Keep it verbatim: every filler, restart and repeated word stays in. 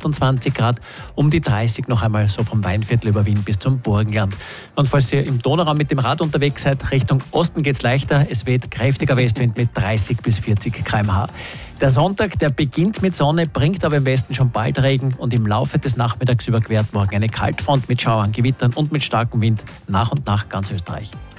achtundzwanzig Grad, um die dreißig noch einmal so vom Weinviertel über Wien bis zum Burgenland. Und falls ihr im Donauraum mit dem Rad unterwegs seid, Richtung Osten geht's leichter. Es weht kräftiger Westwind mit dreißig bis vierzig Kilometer pro Stunde. Der Sonntag, der beginnt mit Sonne, bringt aber im Westen schon bald Regen und im Laufe des Nachmittags überquert morgen eine Kaltfront mit Schauern, Gewittern und mit starkem Wind nach und nach ganz Österreich.